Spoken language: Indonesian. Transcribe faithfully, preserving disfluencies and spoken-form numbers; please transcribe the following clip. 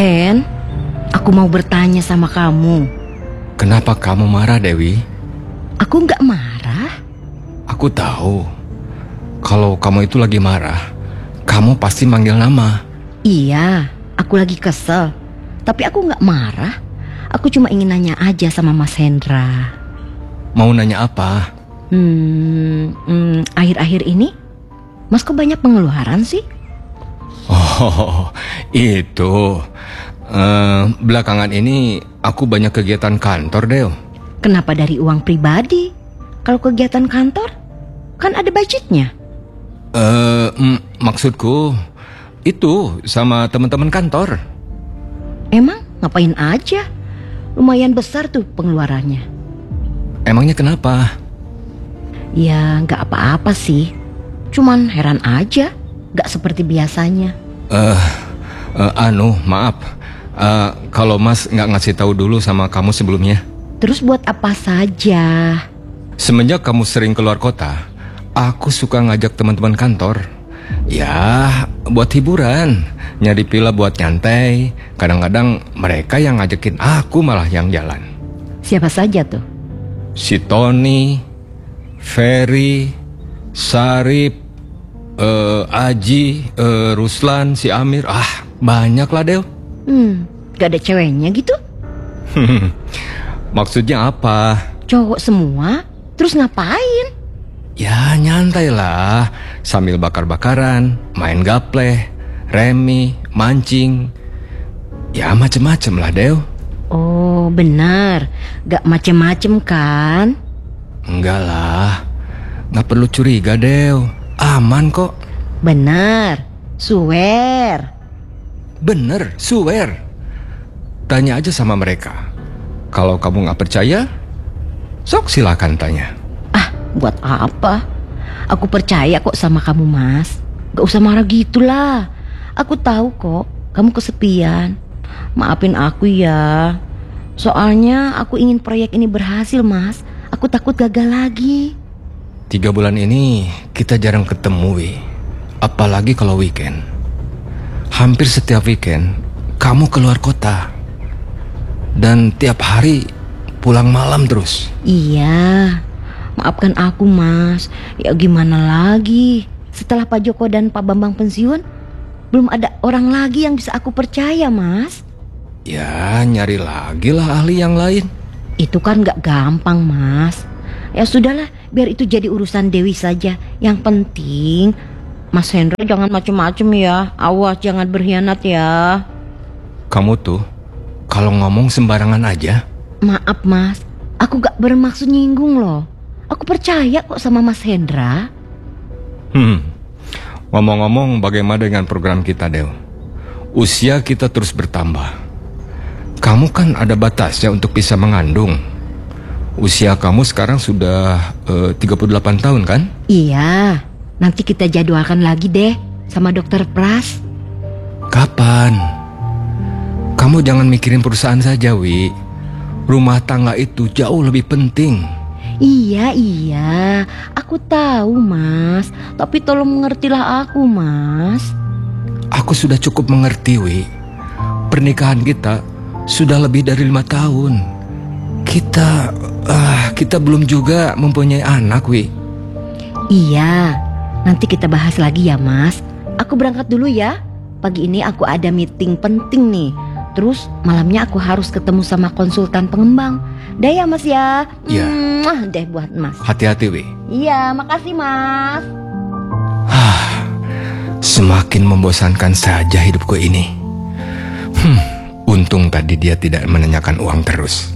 Hen, aku mau bertanya sama kamu. Kenapa kamu marah, Dewi? Aku nggak marah. Aku tahu. Kalau kamu itu lagi marah, kamu pasti manggil nama. Iya, aku lagi kesel. Tapi aku nggak marah. Aku cuma ingin nanya aja sama Mas Hendra. Mau nanya apa? Hmm, hmm, akhir-akhir ini, Mas kok banyak pengeluaran sih? Oh, itu. Uh, belakangan ini aku banyak kegiatan kantor, Del. Kenapa dari uang pribadi? Kalau kegiatan kantor, kan ada budgetnya. Uh, mm, maksudku, itu sama teman-teman kantor. Emang ngapain aja? Lumayan besar tuh pengeluarannya. Emangnya kenapa? Ya nggak apa-apa sih. Cuman heran aja, nggak seperti biasanya. Uh, uh, anu, maaf. Uh, kalau Mas nggak ngasih tahu dulu sama kamu sebelumnya. Terus buat apa saja? Semenjak kamu sering keluar kota, aku suka ngajak teman-teman kantor. Ya, buat hiburan, nyari pila buat nyantai. Kadang-kadang mereka yang ngajakin, aku malah yang jalan. Siapa saja tuh? Si Tony, Ferry, Sarip, uh, Aji, uh, Ruslan, si Amir. Ah, banyak lah, Del. Hmm, gak ada ceweknya gitu? Maksudnya apa? Cowok semua? Terus ngapain? Ya nyantai lah, sambil bakar-bakaran, main gapleh, remi, mancing. Ya macem-macem lah, Del. Oh benar, gak macem-macem kan? Enggak lah, gak perlu curiga, Del. Aman kok. Benar, swear. Bener, swear. Tanya aja sama mereka. Kalau kamu gak percaya, sok silakan tanya. Ah, buat apa? Aku percaya kok sama kamu, Mas. Gak usah marah gitulah. Aku tahu kok kamu kesepian. Maafin aku ya. Soalnya aku ingin proyek ini berhasil, Mas. Aku takut gagal lagi. Tiga bulan ini kita jarang ketemu, Wi. Apalagi kalau weekend. Hampir setiap weekend kamu keluar kota. Dan tiap hari pulang malam terus. Iya, maafkan aku, Mas. Ya gimana lagi? Setelah Pak Joko dan Pak Bambang pensiun, belum ada orang lagi yang bisa aku percaya, Mas. Ya nyari lagi lah ahli yang lain. Itu kan gak gampang, Mas. Ya sudahlah, biar itu jadi urusan Dewi saja. Yang penting Mas Hendra jangan macem-macem ya. Awas jangan berkhianat ya. Kamu tuh kalau ngomong sembarangan aja. Maaf, Mas, aku gak bermaksud nyinggung loh. Aku percaya kok sama Mas Hendra. Hmm, ngomong-ngomong bagaimana dengan program kita, Del? Usia kita terus bertambah. Kamu kan ada batasnya untuk bisa mengandung. Usia kamu sekarang sudah uh, tiga puluh delapan tahun kan? Iya, nanti kita jadwalkan lagi deh sama dokter Pras. Kapan? Kamu jangan mikirin perusahaan saja, Wi. Rumah tangga itu jauh lebih penting. Iya, iya, aku tahu, Mas. Tapi tolong mengertilah aku, Mas. Aku sudah cukup mengerti, Wi. Pernikahan kita sudah lebih dari lima tahun. Kita, uh, kita belum juga mempunyai anak, Wi. Iya, nanti kita bahas lagi ya, Mas. Aku berangkat dulu ya. Pagi ini aku ada meeting penting nih. Terus malamnya aku harus ketemu sama konsultan pengembang. Dah ya, Mas ya. Iya. Mwah, deh buat Mas. Hati-hati, Wi. Iya, makasih, Mas. Hah, semakin membosankan saja hidupku ini. Hmm, untung tadi dia tidak menanyakan uang terus.